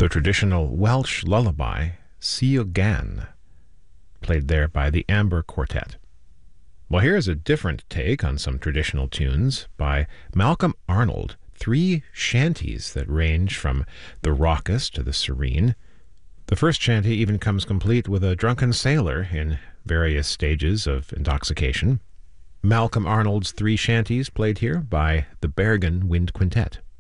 the traditional Welsh lullaby, Sia Gan, played there by the Amber Quartet. Well, here's a different take on some traditional tunes by Malcolm Arnold, three shanties that range from the raucous to the serene. The first shanty even comes complete with a drunken sailor in various stages of intoxication. Malcolm Arnold's three shanties played here by the Bergen Wind Quintet.